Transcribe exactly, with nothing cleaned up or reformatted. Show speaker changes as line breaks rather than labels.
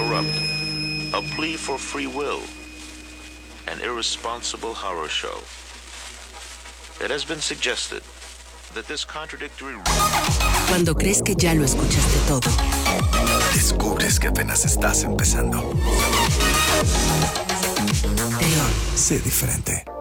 corrupt, a plea for free will, an irresponsible horror show. It has been suggested that this contradictory...
Cuando crees que ya lo escuchaste todo,
descubres que apenas estás empezando.
León,
sé diferente.